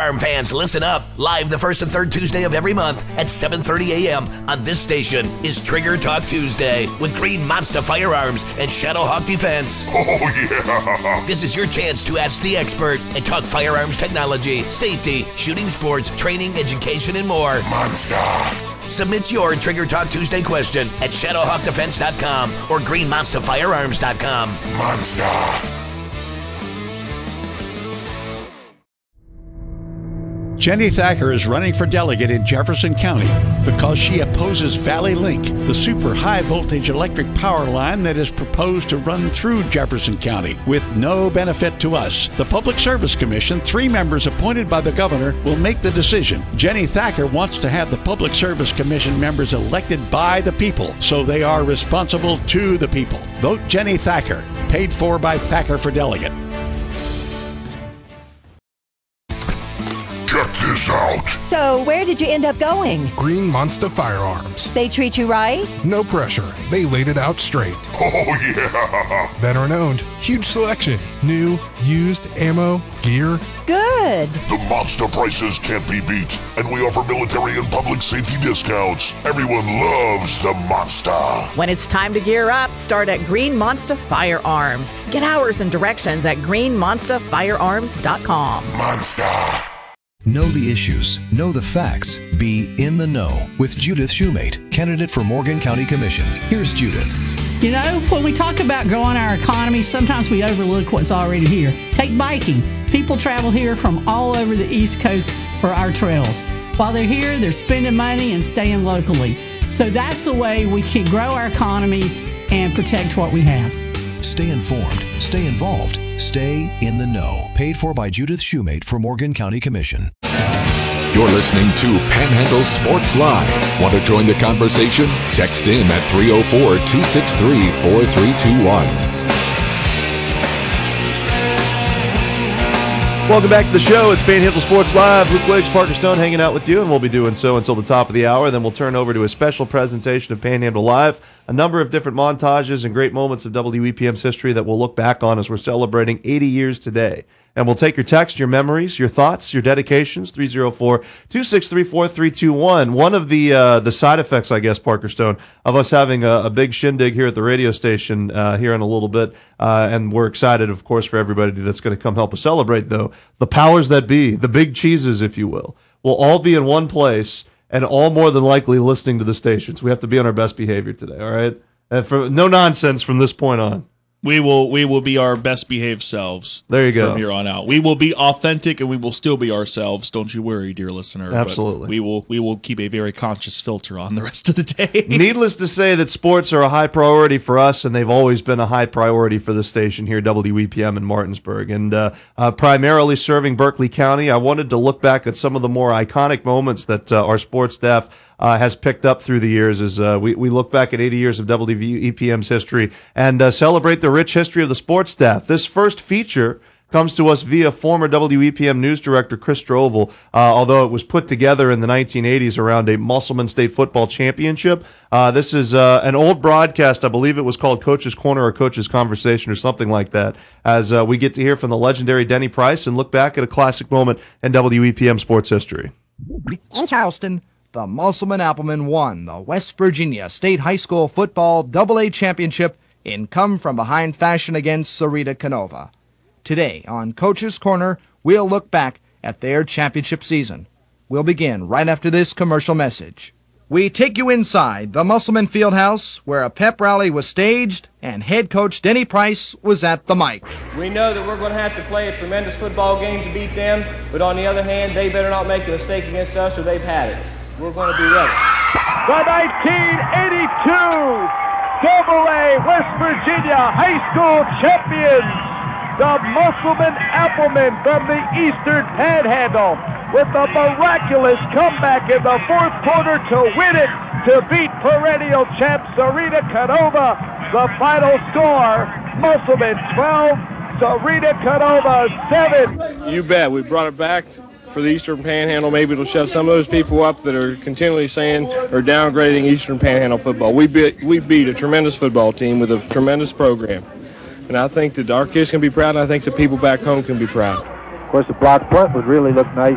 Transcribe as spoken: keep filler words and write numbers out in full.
Firearm fans, listen up. Live the first and third Tuesday of every month at seven thirty a.m. on this station is Trigger Talk Tuesday with Green Monster Firearms and Shadowhawk Defense. Oh, yeah. This is your chance to ask the expert and talk firearms technology, safety, shooting sports, training, education, and more. Monster. Submit your Trigger Talk Tuesday question at shadowhawk defense dot com or green monster firearms dot com. Monster. Jenny Thacker is running for delegate in Jefferson County because she opposes Valley Link, the super high voltage electric power line that is proposed to run through Jefferson County with no benefit to us. The Public Service Commission, three members appointed by the governor, will make the decision. Jenny Thacker wants to have the Public Service Commission members elected by the people, so they are responsible to the people. Vote Jenny Thacker, paid for by Thacker for Delegate. Check this out. So, where did you end up going? Green Monster Firearms. They treat you right? No pressure. They laid it out straight. Oh, yeah. Veteran owned. Huge selection. New, used, ammo, gear. Good. The monster prices can't be beat, and we offer military and public safety discounts. Everyone loves the monster. When it's time to gear up, start at Green Monster Firearms. Get hours and directions at green monster firearms dot com. Monster. Know the issues, know the facts, be in the know with Judith Shoemate, candidate for Morgan County Commission. Here's Judith. You know, when we talk about growing our economy, sometimes we overlook what's already here. Take biking. People travel here from all over the East Coast for our trails. While they're here, they're spending money and staying locally. So that's the way we can grow our economy and protect what we have. Stay informed, stay involved, stay in the know. Paid for by Judith Shoemate for Morgan County Commission. You're listening to Panhandle Sports Live. Want to join the conversation? Text in at three oh four, two six three, four three two one. Welcome back to the show. It's Panhandle Sports Live. Luke Wiggs, Parker Stone hanging out with you, and we'll be doing so until the top of the hour. Then we'll turn over to a special presentation of Panhandle Live, a number of different montages and great moments of W E P M's history that we'll look back on as we're celebrating eighty years today. And we'll take your text, your memories, your thoughts, your dedications, three oh four, two six three, four three two one. One of the uh, the side effects, I guess, Parker Stone, of us having a, a big shindig here at the radio station uh, here in a little bit, uh, and we're excited, of course, for everybody that's going to come help us celebrate, though. The powers that be, the big cheeses, if you will, will all be in one place and all more than likely listening to the stations. We have to be on our best behavior today, all right? And for, no nonsense from this point on. We will we will be our best behaved selves. There you go. From here on out, we will be authentic and we will still be ourselves. Don't you worry, dear listener. Absolutely. But we will we will keep a very conscious filter on the rest of the day. Needless to say that sports are a high priority for us, and they've always been a high priority for the station here, W E P M in Martinsburg, and uh, uh, primarily serving Berkeley County. I wanted to look back at some of the more iconic moments that uh, our sports staff Uh, has picked up through the years as uh, we, we look back at eighty years of W E P M's history and uh, celebrate the rich history of the sports staff. This first feature comes to us via former W E P M news director Chris Strovel, uh, although it was put together in the nineteen eighties around a Musselman State football championship. Uh, this is uh, an old broadcast. I believe it was called Coach's Corner or Coach's Conversation or something like that, as uh, we get to hear from the legendary Denny Price and look back at a classic moment in W E P M sports history. In Charleston, the Musselman Applemen won the West Virginia State High School Football double A Championship in come-from-behind fashion against Sarita Canova. Today, on Coach's Corner, we'll look back at their championship season. We'll begin right after this commercial message. We take you inside the Musselman Fieldhouse, where a pep rally was staged and head coach Denny Price was at the mic. We know that we're going to have to play a tremendous football game to beat them, but on the other hand, they better not make a mistake against us or they've had it. We're going to be ready. The nineteen eighty-two double A West Virginia High School champions, the Musselman Applemen from the Eastern Panhandle, with a miraculous comeback in the fourth quarter to win it, to beat perennial champ Sarita Canova. The final score, Musselman twelve, Sarita Canova seven. You bet. We brought it back for the Eastern Panhandle. Maybe it'll shut some of those people up that are continually saying or downgrading Eastern Panhandle football. We beat, we beat a tremendous football team with a tremendous program. And I think that our kids can be proud, and I think the people back home can be proud. Of course, the block punt would really look nice